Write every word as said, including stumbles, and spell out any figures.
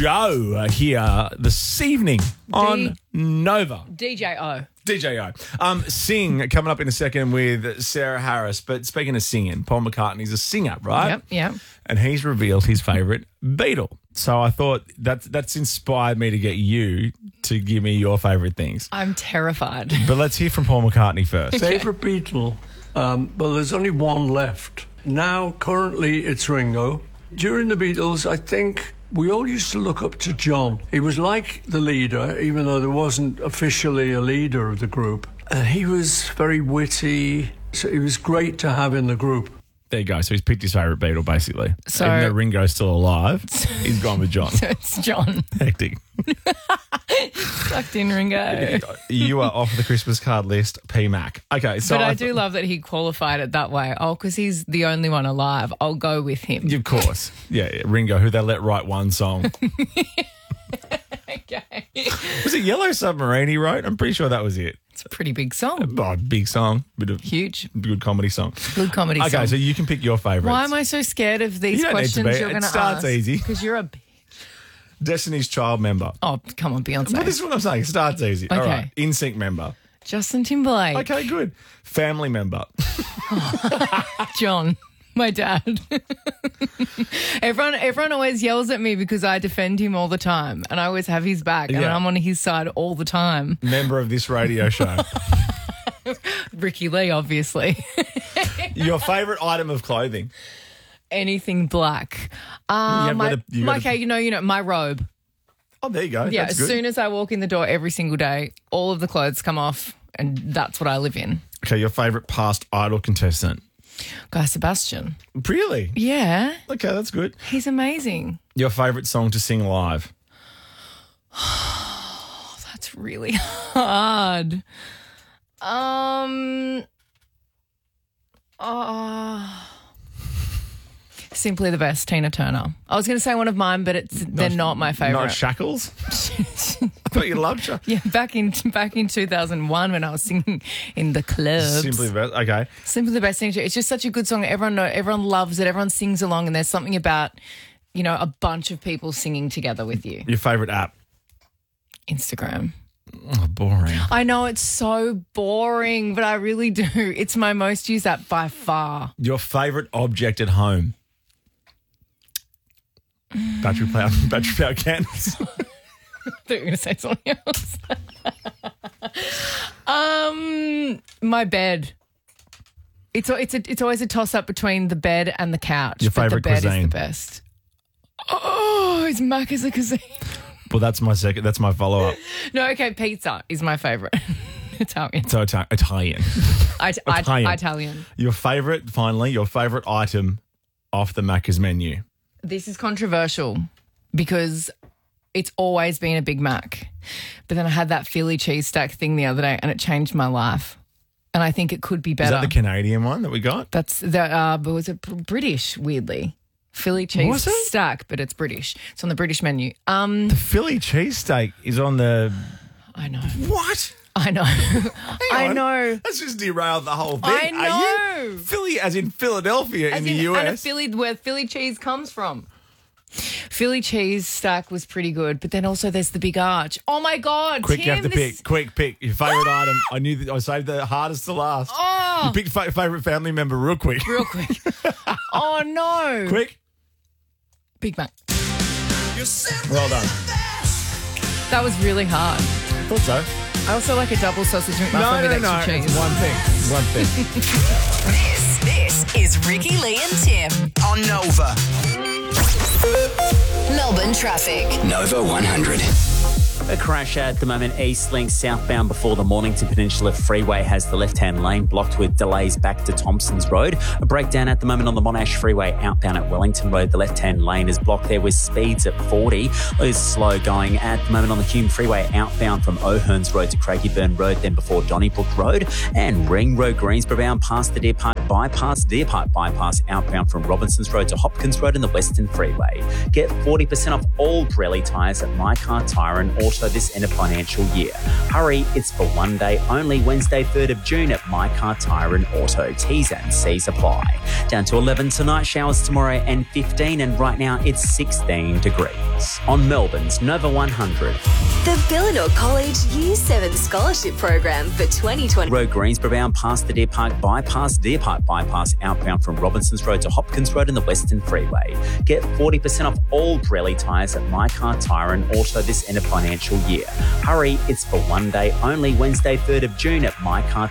Joe here this evening on Nova. D J O. D J O. Um, Sing coming up in a second with Sarah Harris. But speaking of singing, Paul McCartney's a singer, right? Yep, yep. And he's revealed his favourite Beatle. So I thought that's that's inspired me to get you to give me your favourite things. I'm terrified. But let's hear from Paul McCartney first. Favourite Beatle? Um, well, there's only one left. Now, currently, it's Ringo. During the Beatles, I think we all used to look up to John. He was like the leader, even though there wasn't officially a leader of the group. And he was very witty, so he was great to have in the group. There you go. So he's picked his favourite Beatle, basically. So, even though Ringo's still alive, he's gone with John. So it's John. Hectic. Sucked in Ringo. You are off the Christmas card list, P Mac. Okay, so But I, I do th- love that he qualified it that way. Oh, because he's the only one alive. I'll go with him. Of course. Yeah, yeah, Ringo, who they let write one song. Okay. Was it Yellow Submarine he wrote? I'm pretty sure that was it. It's a pretty big song. Oh, big song. Bit of Huge. good comedy song. Good comedy okay, song. Okay, so you can pick your favourites. Why am I so scared of these You don't need to questions be. you're It going to ask? starts easy. Because you're a... b- Destiny's Child member. Oh, come on, Beyonce. Well, this is what I'm saying. Starts easy. All Okay. right. N Sync member. Justin Timberlake. Okay, good. Family member. John, my dad. everyone, everyone always yells at me because I defend him all the time, and I always have his back, and Yeah. I'm on his side all the time. Member of this radio show. Ricky Lee, obviously. Your favourite item of clothing. Anything black. You Uh, have my, got a- you my- got a- okay, you know, you know, my robe. Oh, there you go. Yeah, That's as good. soon as I walk in the door every single day, all of the clothes come off, and that's what I live in. Okay, your favourite past Idol contestant. Guy Sebastian. Really? Yeah, Okay, that's good. he's amazing. Your favourite song to sing live. That's really hard. Um. Uh, Simply the Best, Tina Turner. I was going to say one of mine, but it's they're not my favourite. Not Shackles? I thought you loved Shackles. Yeah, back in back in two thousand one when I was singing in the clubs. Simply the best. Okay. Simply the Best thing. It's just such a good song. Everyone know, everyone loves it. Everyone sings along, and there's something about, you know, a bunch of people singing together with you. Your favourite app? Instagram. Oh, boring. I know it's so boring, but I really do. It's my most used app by far. Your favourite object at home? Battery power, battery power cans. I thought you were going to say something else. um, my bed. It's a, it's a, it's always a toss up between the bed and the couch. Your but favourite the bed cuisine? is the best. Oh, is Macca's a cuisine? Well, that's my second. That's my follow up. No, okay, pizza is my favourite. Italian. So Ita- Italian. I, Italian. I, Italian. Your favourite, finally, your favourite item off the Macca's menu. This is controversial because it's always been a Big Mac. But then I had that Philly cheese stack thing the other day and it changed my life. And I think it could be Is better. that the Canadian one that we got? That's the, uh, but was it British, weirdly? Philly cheese Was it? stack, but it's British. It's on the British menu. Um, The Philly cheesesteak is on the... I know. What? I know. I on. know. That's just derailed the whole thing. I Are you know. Philly as in Philadelphia As in the in, U and a S? Philly, where Philly cheese comes from. Philly cheese stack was pretty good, but then also there's the Big Arch. Oh my God, Quick, Tim, you have to this- pick. Quick, pick. Your favourite item. I knew that I saved the hardest to last. Oh. You picked fa- favourite family member real quick. Real quick. Oh no. Quick. Big Mac. Well done. That was really hard. Thought so. I also like a double sausage McMuffin No, with no, extra no. cheese. It's one thing. One thing. This, this is Ricky Lee and Tim on Nova. Melbourne traffic. Nova one hundred. A crash at the moment, East Link southbound before the Mornington Peninsula Freeway has the left-hand lane blocked with delays back to Thompsons Road. A breakdown at the moment on the Monash Freeway outbound at Wellington Road. The left-hand lane is blocked there with speeds at forty. It is slow going at the moment on the Hume Freeway outbound from O'Hearns Road to Craigieburn Road, then before Donnybrook Road. And Ring Road, Greensboro bound past the Deer Park bypass, Deer Park bypass outbound from Robinsons Road to Hopkins Road in the Western Freeway. Get forty percent off all Pirelli tyres at My Car Tyre and also Auto this end of financial year. Hurry, it's for one day only, Wednesday, third of June at My Car Tyre and Auto. T's and C's apply. Down to eleven tonight, showers tomorrow and fifteen, and right now it's sixteen degrees. On Melbourne's Nova one hundred. The Villanor College Year seven Scholarship Program for twenty twenty. Road Greensboro bound past the Deer Park bypass, Deer Park bypass outbound from Robinsons Road to Hopkins Road and the Western Freeway. Get forty percent off all Pirelli tyres at My Car Tyre and Auto this end of financial year. Hurry, it's for one day only, Wednesday, third of June at My Car